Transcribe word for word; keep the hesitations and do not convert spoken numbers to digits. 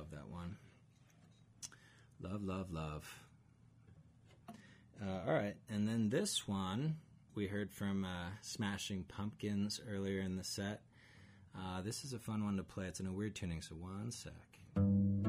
love that one. Love, love, love. Uh, all right, and then this one we heard from uh, Smashing Pumpkins earlier in the set. Uh, this is a fun one to play. It's in a weird tuning, so one sec.